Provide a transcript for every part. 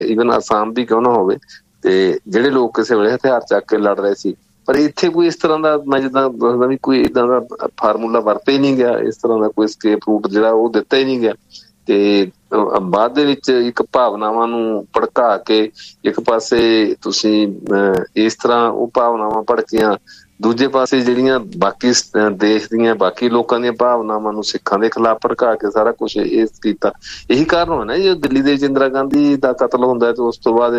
Even Assam ਵੀ ਕਿਉਂ ਨਾ ਹੋਵੇ, ਤੇ ਜਿਹੜੇ ਲੋਕ ਕਿਸੇ ਵੇਲੇ ਹਥਿਆਰ ਚੱਕ ਕੇ ਲੜ ਰਹੇ ਸੀ, ਪਰ ਇੱਥੇ ਕੋਈ ਇਸ ਤਰ੍ਹਾਂ ਦਾ, ਮੈਂ ਜਿੱਦਾਂ ਦੱਸਦਾ ਵੀ ਕੋਈ ਇੱਦਾਂ ਦਾ ਫਾਰਮੂਲਾ ਵਰਤਿਆ ਹੀ ਨਹੀਂ ਗਿਆ, ਇਸ ਤਰ੍ਹਾਂ ਦਾ ਕੋਈ ਸਕੇਪ ਰੂਟ ਜਿਹੜਾ ਉਹ ਦਿੱਤਾ ਹੀ ਨਹੀਂ ਗਿਆ। ਤੇ ਬਾਅਦ ਦੇ ਵਿੱਚ ਇੱਕ ਭਾਵਨਾਵਾਂ ਨੂੰ ਭੜਕਾ ਕੇ ਇੱਕ ਪਾਸੇ ਤੁਸੀਂ ਇਸ ਤਰ੍ਹਾਂ ਉਹ ਭਾਵਨਾਵਾਂ ਭੜਕੀਆਂ, ਦੂਜੇ ਪਾਸੇ ਜਿਹੜੀਆਂ ਬਾਕੀ ਦੇਸ਼ ਦੀਆਂ ਬਾਕੀ ਲੋਕਾਂ ਦੀਆਂ ਭਾਵਨਾਵਾਂ ਨੂੰ ਸਿੱਖਾਂ ਦੇ ਖਿਲਾਫ ਭੜਕਾ ਕੇ ਸਾਰਾ ਕੁਛ ਇਹ ਕੀਤਾ। ਇਹੀ ਕਾਰਨ ਹੋਇਆ ਨਾ ਜੀ ਦਿੱਲੀ ਦੇ ਵਿੱਚ ਇੰਦਰਾ ਗਾਂਧੀ ਦਾ ਕਤਲ ਹੁੰਦਾ, ਤੇ ਉਸ ਤੋਂ ਬਾਅਦ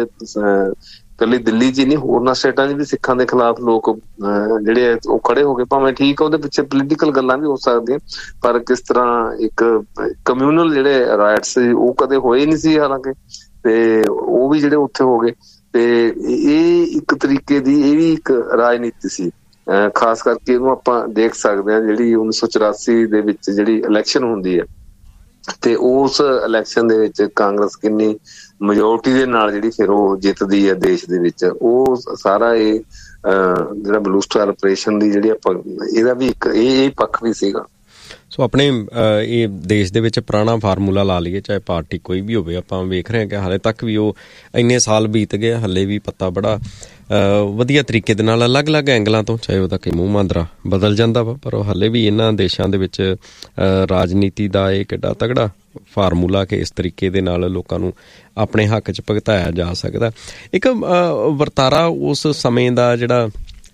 ਇਕੱਲੀ ਦਿੱਲੀ 'ਚ ਹੀ ਨਹੀਂ, ਹੋਰਨਾਂ ਸਟੇਟਾਂ 'ਚ ਵੀ ਸਿੱਖਾਂ ਦੇ ਖਿਲਾਫ ਲੋਕ ਜਿਹੜੇ ਉਹ ਖੜੇ ਹੋ ਗਏ। ਭਾਵੇਂ ਠੀਕ ਆ ਉਹਦੇ ਪਿੱਛੇ ਪੋਲੀਟੀਕਲ ਗੱਲਾਂ ਵੀ ਹੋ ਸਕਦੀਆਂ, ਪਰ ਕਿਸ ਤਰ੍ਹਾਂ ਇੱਕ ਕਮਿਊਨਲ ਜਿਹੜੇ ਰਾਈਟਸ ਸੀ ਉਹ ਕਦੇ ਹੋਏ ਨਹੀਂ ਸੀ ਹਾਲਾਂਕਿ, ਤੇ ਉਹ ਵੀ ਜਿਹੜੇ ਉੱਥੇ ਹੋ ਗਏ। ਤੇ ਇਹ ਇੱਕ ਤਰੀਕੇ ਦੀ ਇਹ ਵੀ ਇੱਕ ਰਾਜਨੀਤੀ ਸੀ। ਖਾਸ ਕਰਕੇ ਇਹਨੂੰ ਆਪਾਂ ਦੇਖ ਸਕਦੇ ਹਾਂ ਜਿਹੜੀ 1984 ਦੇ ਵਿੱਚ ਜਿਹੜੀ ਇਲੈਕਸ਼ਨ ਹੁੰਦੀ ਹੈ, ਤੇ ਉਸ ਇਲੈਕਸ਼ਨ ਦੇ ਵਿੱਚ ਕਾਂਗਰਸ ਕਿੰਨੀ ਮੈਜੋਰਟੀ ਦੇ ਨਾਲ ਜਿਹੜੀ ਫਿਰ ਉਹ ਜਿੱਤਦੀ ਹੈ ਦੇਸ਼ ਦੇ ਵਿੱਚ, ਉਹ ਸਾਰਾ ਇਹ ਜਿਹੜਾ ਬਲੂ ਸਟਾਰ ਆਪਰੇਸ਼ਨ ਦੀ ਜਿਹੜੀ ਆਪਾਂ ਇਹਦਾ ਵੀ ਇੱਕ ਇਹ ਪੱਖ ਵੀ ਸੀਗਾ। ਸੋ ਆਪਣੇ ਇਹ ਦੇਸ਼ ਦੇ ਵਿੱਚ ਪੁਰਾਣਾ ਫਾਰਮੂਲਾ ਲਾ ਲਈਏ, ਚਾਹੇ ਪਾਰਟੀ ਕੋਈ ਵੀ ਹੋਵੇ, ਆਪਾਂ ਵੇਖ ਰਹੇ ਹਾਂ ਕਿ ਹਾਲੇ ਤੱਕ ਵੀ ਉਹ ਇੰਨੇ ਸਾਲ ਬੀਤ ਗਏ, ਹਾਲੇ ਵੀ ਪਤਾ ਬੜਾ ਵਧੀਆ ਤਰੀਕੇ ਦੇ ਨਾਲ ਅਲੱਗ-ਅਲੱਗ ਐਂਗਲਾਂ ਤੋਂ, ਚਾਹੇ ਉਹਦਾ ਕਿ ਮੂੰਹ ਮਾਂਦਰਾ ਬਦਲ ਜਾਂਦਾ ਵਾ, ਪਰ ਉਹ ਹਾਲੇ ਵੀ ਇਹਨਾਂ ਦੇਸ਼ਾਂ ਦੇ ਵਿੱਚ ਰਾਜਨੀਤੀ ਦਾ ਇਹ ਕਿੱਡਾ ਤਗੜਾ ਫਾਰਮੂਲਾ ਕਿ ਇਸ ਤਰੀਕੇ ਦੇ ਨਾਲ ਲੋਕਾਂ ਨੂੰ ਆਪਣੇ ਹੱਕ 'ਚ ਭੁਗਤਾਇਆ ਜਾ ਸਕਦਾ। ਇੱਕ ਵਰਤਾਰਾ ਉਸ ਸਮੇਂ ਦਾ ਜਿਹੜਾ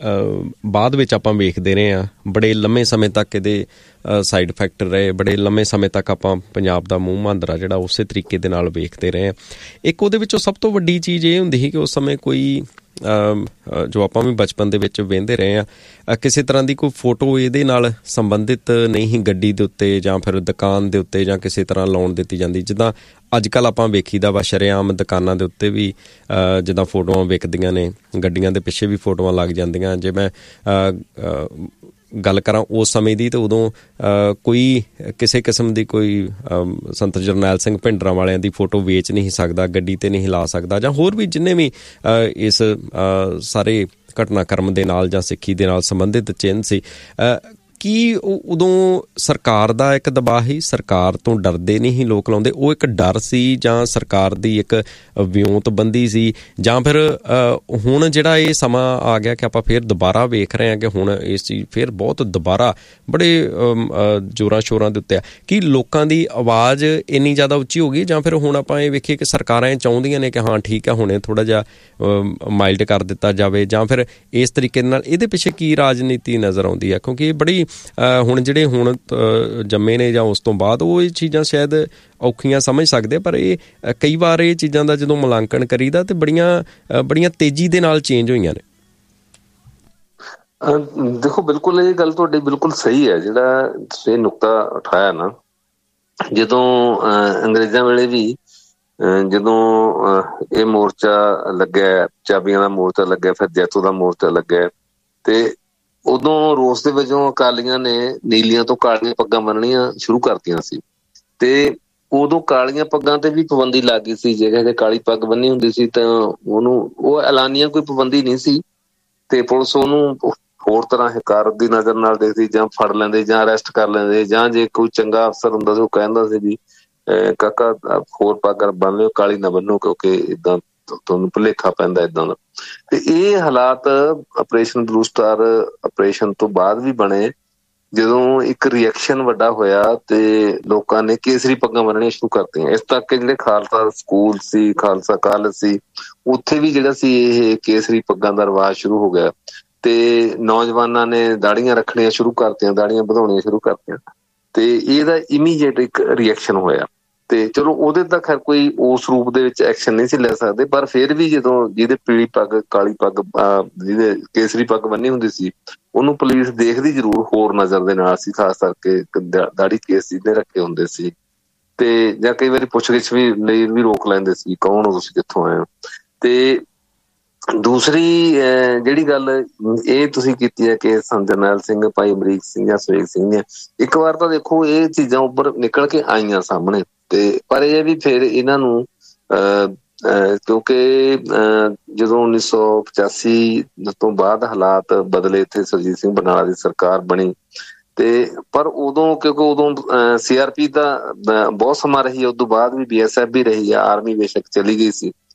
ਬਾਅਦ ਵਿੱਚ ਆਪਾਂ ਵੇਖਦੇ ਰਹੇ ਹਾਂ, ਬੜੇ ਲੰਮੇ ਸਮੇਂ ਤੱਕ ਇਹਦੇ ਸਾਈਡ ਇਫੈਕਟ ਰਹੇ, ਬੜੇ ਲੰਮੇ ਸਮੇਂ ਤੱਕ ਆਪਾਂ ਪੰਜਾਬ ਦਾ ਮੂੰਹ ਮਾਂਦਰਾ ਜਿਹੜਾ ਉਸੇ ਤਰੀਕੇ ਦੇ ਨਾਲ ਵੇਖਦੇ ਰਹੇ ਹਾਂ। ਇੱਕ ਉਹਦੇ ਵਿੱਚੋਂ ਸਭ ਤੋਂ ਵੱਡੀ ਚੀਜ਼ ਇਹ ਹੁੰਦੀ ਸੀ ਕਿ ਉਸ ਸਮੇਂ ਕੋਈ ਜੋ ਆਪਾਂ ਵੀ ਬਚਪਨ ਦੇ ਵਿੱਚ ਵਹਿੰਦੇ ਰਹੇ ਹਾਂ, ਕਿਸੇ ਤਰ੍ਹਾਂ ਦੀ ਕੋਈ ਫੋਟੋ ਇਹਦੇ ਨਾਲ ਸੰਬੰਧਿਤ ਨਹੀਂ ਸੀ ਗੱਡੀ ਦੇ ਉੱਤੇ ਜਾਂ ਫਿਰ ਦੁਕਾਨ ਦੇ ਉੱਤੇ ਜਾਂ ਕਿਸੇ ਤਰ੍ਹਾਂ ਲਾਉਣ ਦਿੱਤੀ ਜਾਂਦੀ। ਜਿੱਦਾਂ ਅੱਜ ਕੱਲ੍ਹ ਆਪਾਂ ਵੇਖੀਦਾ ਵਾ ਸ਼ਰੇਆਮ ਦੁਕਾਨਾਂ ਦੇ ਉੱਤੇ ਵੀ ਜਿੱਦਾਂ ਫੋਟੋਆਂ ਵਿਕਦੀਆਂ ਨੇ, ਗੱਡੀਆਂ ਦੇ ਪਿੱਛੇ ਵੀ ਫੋਟੋਆਂ ਲੱਗ ਜਾਂਦੀਆਂ। ਜੇ ਮੈਂ ਗੱਲ ਕਰਾਂ ਉਸ ਸਮੇਂ ਦੀ, ਤਾਂ ਉਦੋਂ ਕੋਈ ਕਿਸੇ ਕਿਸਮ ਦੀ ਕੋਈ ਸੰਤ ਜਰਨੈਲ ਸਿੰਘ ਭਿੰਡਰਾਂ ਵਾਲਿਆਂ ਦੀ ਫੋਟੋ ਵੇਚ ਨਹੀਂ ਸਕਦਾ, ਗੱਡੀ 'ਤੇ ਨਹੀਂ ਲਾ ਸਕਦਾ, ਜਾਂ ਹੋਰ ਵੀ ਜਿੰਨੇ ਵੀ ਇਸ ਸਾਰੇ ਘਟਨਾਕ੍ਰਮ ਦੇ ਨਾਲ ਜਾਂ ਸਿੱਖੀ ਦੇ ਨਾਲ ਸੰਬੰਧਿਤ ਚਿੰਨ੍ਹ ਸੀ। ਕੀ ਉਦੋਂ ਸਰਕਾਰ ਦਾ ਇੱਕ ਦਬਾਅ ਸੀ, ਸਰਕਾਰ ਤੋਂ ਡਰਦੇ ਨਹੀਂ ਸੀ ਲੋਕ ਲਾਉਂਦੇ, ਉਹ ਇੱਕ ਡਰ ਸੀ ਜਾਂ ਸਰਕਾਰ ਦੀ ਇੱਕ ਵਿਉਂਤਬੰਦੀ ਸੀ, ਜਾਂ ਫਿਰ ਹੁਣ ਜਿਹੜਾ ਇਹ ਸਮਾਂ ਆ ਗਿਆ ਕਿ ਆਪਾਂ ਫਿਰ ਦੁਬਾਰਾ ਵੇਖ ਰਹੇ ਹਾਂ ਕਿ ਹੁਣ ਇਸ ਚੀਜ਼ ਫਿਰ ਬਹੁਤ ਦੁਬਾਰਾ ਬੜੇ ਜ਼ੋਰਾਂ ਸ਼ੋਰਾਂ ਦੇ ਉੱਤੇ ਆ, ਕਿ ਲੋਕਾਂ ਦੀ ਆਵਾਜ਼ ਇੰਨੀ ਜ਼ਿਆਦਾ ਉੱਚੀ ਹੋ ਗਈ, ਜਾਂ ਫਿਰ ਹੁਣ ਆਪਾਂ ਇਹ ਵੇਖੀਏ ਕਿ ਸਰਕਾਰਾਂ ਇਹ ਚਾਹੁੰਦੀਆਂ ਨੇ ਕਿ ਹਾਂ ਠੀਕ ਆ ਹੁਣੇ ਥੋੜ੍ਹਾ ਜਿਹਾ ਮਾਈਲਡ ਕਰ ਦਿੱਤਾ ਜਾਵੇ, ਜਾਂ ਫਿਰ ਇਸ ਤਰੀਕੇ ਨਾਲ ਇਹਦੇ ਪਿੱਛੇ ਕੀ ਰਾਜਨੀਤੀ ਨਜ਼ਰ ਆਉਂਦੀ ਆ? ਕਿਉਂਕਿ ਇਹ ਬੜੀ ਹੁਣ ਜਿਹੜੇ ਹੁਣ ਜੰਮੇ ਨੇ ਜਾਂ ਉਸ ਤੋਂ ਬਾਅਦ ਉਹ ਇਹ ਚੀਜ਼ਾਂ ਸ਼ਾਇਦ ਔਖੀਆਂ ਸਮਝ ਸਕਦੇ, ਪਰ ਇਹ ਕਈ ਵਾਰ ਇਹ ਚੀਜ਼ਾਂ ਦਾ ਜਦੋਂ ਮੁਲਾਂਕਣ ਕਰੀਦਾ ਤੇ ਬੜੀਆਂ ਤੇਜ਼ੀ ਦੇ ਨਾਲ ਚੇਂਜ ਹੋਈਆਂ ਨੇ। ਦੇਖੋ, ਬਿਲਕੁਲ ਇਹ ਗੱਲ ਤੁਹਾਡੀ ਬਿਲਕੁਲ ਸਹੀ ਹੈ ਜਿਹੜਾ ਤੁਸੀਂ ਇਹ ਨੁਕਤਾ ਉਠਾਇਆ ਨਾ। ਜਦੋਂ ਅੰਗਰੇਜ਼ਾਂ ਵੇਲੇ ਵੀ ਜਦੋਂ ਇਹ ਮੋਰਚਾ ਲੱਗਿਆ, ਚਾਬੀਆਂ ਦਾ ਮੋਰਚਾ ਲੱਗਿਆ, ਫਿਰ ਜੈਤੋ ਦਾ ਮੋਰਚਾ ਲੱਗਿਆ, ਤੇ ਉਦੋਂ ਰੋਸ ਦੇ ਵਜੋਂ ਅਕਾਲੀਆਂ ਨੇ ਨੀਲੀਆਂ ਤੋਂ ਕਾਲੀਆਂ ਪੱਗਾਂ ਬੰਨਣੀਆਂ ਸ਼ੁਰੂ ਕਰਤੀਆਂ ਸੀ, ਤੇ ਉਦੋਂ ਕਾਲੀਆਂ ਪੱਗਾਂ ਤੇ ਵੀ ਪਾਬੰਦੀ ਲੱਗ ਗਈ ਸੀ। ਜੇ ਕਾਲੀ ਪੱਗ ਬੰਨੀ ਹੁੰਦੀ ਸੀ ਤਾਂ ਉਹਨੂੰ ਉਹ ਐਲਾਨੀਆਂ ਕੋਈ ਪਾਬੰਦੀ ਨਹੀਂ ਸੀ, ਤੇ ਪੁਲਿਸ ਉਹਨੂੰ ਹੋਰ ਤਰ੍ਹਾਂ ਹਕਾਰਤ ਦੀ ਨਜ਼ਰ ਨਾਲ ਦੇਖਦੀ, ਜਾਂ ਫੜ ਲੈਂਦੇ ਜਾਂ ਅਰੈਸਟ ਕਰ ਲੈਂਦੇ, ਜਾਂ ਜੇ ਕੋਈ ਚੰਗਾ ਅਫਸਰ ਹੁੰਦਾ ਸੀ ਉਹ ਕਹਿੰਦਾ ਸੀ ਵੀ ਕਾਕਾ ਹੋਰ ਪੱਗ ਬੰਨ ਲਿਓ, ਕਾਲੀ ਨਾ ਬੰਨੋ, ਕਿਉਂਕਿ ਏਦਾਂ ਤੁਹਾਨੂੰ ਭੁਲੇਖਾ ਪੈਂਦਾ ਏਦਾਂ ਦਾ। ਤੇ ਇਹ ਹਾਲਾਤ ਆਪਰੇਸ਼ਨ ਬਲੂ ਸਟਾਰ ਆਪਰੇਸ਼ਨ ਤੋਂ ਬਾਅਦ ਵੀ ਬਣੇ, ਜਦੋਂ ਇੱਕ ਰਿਐਕਸ਼ਨ ਵੱਡਾ ਹੋਇਆ ਤੇ ਲੋਕਾਂ ਨੇ ਕੇਸਰੀ ਪੱਗਾਂ ਬੰਨਣੀਆਂ ਸ਼ੁਰੂ ਕਰਤੀਆਂ। ਇਸ ਤੱਕ ਜਿਹੜੇ ਖਾਲਸਾ ਸਕੂਲ ਸੀ, ਖਾਲਸਾ ਕਾਲਜ ਸੀ, ਉੱਥੇ ਵੀ ਜਿਹੜਾ ਸੀ ਇਹ ਕੇਸਰੀ ਪੱਗਾਂ ਦਾ ਰਿਵਾਜ ਸ਼ੁਰੂ ਹੋ ਗਿਆ, ਤੇ ਨੌਜਵਾਨਾਂ ਨੇ ਦਾੜੀਆਂ ਰੱਖਣੀਆਂ ਸ਼ੁਰੂ ਕਰਤੀਆਂ, ਦਾੜੀਆਂ ਵਧਾਉਣੀਆਂ ਸ਼ੁਰੂ ਕਰਤੀਆਂ, ਤੇ ਇਹਦਾ ਇਮੀਡੀਏਟ ਇੱਕ ਰਿਐਕਸ਼ਨ ਹੋਇਆ। ਤੇ ਚਲੋ ਉਹਦੇ ਤਾਂ ਖੈਰ ਕੋਈ ਉਸ ਰੂਪ ਦੇ ਵਿੱਚ ਐਕਸ਼ਨ ਨਹੀਂ ਸੀ ਲੈ ਸਕਦੇ, ਪਰ ਫਿਰ ਵੀ ਜਦੋਂ ਜਿਹਦੇ ਪੀਲੀ ਪੱਗ, ਕਾਲੀ ਪੱਗ, ਜਿਹਦੇ ਕੇਸਰੀ ਪੱਗ ਬੰਨੀ ਹੁੰਦੀ ਸੀ, ਉਹਨੂੰ ਪੁਲਿਸ ਦੇਖਦੀ ਜ਼ਰੂਰ ਹੋਰ ਨਜ਼ਰ ਦੇ ਨਾਲ ਸੀ, ਖਾਸ ਕਰਕੇ ਦਾੜੀ ਕੇਸ ਜਿਹਦੇ ਰੱਖੇ ਹੁੰਦੇ ਸੀ, ਤੇ ਜਾਂ ਕਈ ਵਾਰੀ ਪੁੱਛਗਿੱਛ ਵੀ ਲਈ ਵੀ ਰੋਕ ਲੈਂਦੇ ਸੀ, ਕੌਣ ਹੋ ਤੁਸੀਂ, ਕਿੱਥੋਂ ਆਏ ਹੋ। ਤੇ ਦੂਸਰੀ ਜਿਹੜੀ ਗੱਲ ਇਹ ਤੁਸੀਂ ਕੀਤੀ ਹੈ ਕਿ ਸੰਤ ਜਰਨੈਲ ਸਿੰਘ, ਭਾਈ ਅਮਰੀਕ ਸਿੰਘ ਜਾਂ ਸਵੇਗ ਸਿੰਘ ਨੇ, ਇੱਕ ਵਾਰ ਤਾਂ ਦੇਖੋ ਇਹ ਚੀਜ਼ਾਂ ਉੱਪਰ ਨਿਕਲ ਕੇ ਆਈਆਂ ਸਾਹਮਣੇ, ਤੇ ਪਰ ਇਹ ਵੀ ਫਿਰ ਇਹਨਾਂ ਨੂੰ ਕਿਉਂਕਿ ਜਦੋਂ 1985 ਤੋਂ ਬਾਅਦ ਹਾਲਾਤ ਬਦਲੇ, ਇੱਥੇ ਸੁਰਜੀਤ ਸਿੰਘ ਬਰਨਾਲਾ ਦੀ ਸਰਕਾਰ ਬਣੀ, ਤੇ ਪਰ ਉਦੋਂ ਕਿਉਂਕਿ ਉਦੋਂ CRP ਤਾਂ ਬਹੁਤ ਸਮਾਂ ਰਹੀ, ਉਦੋਂ ਬਾਅਦ ਵੀ BSF ਵੀ ਰਹੀ ਆ, ਆਰਮੀ ਬੇਸ਼ੱਕ ਚਲੀ ਗਈ ਸੀ,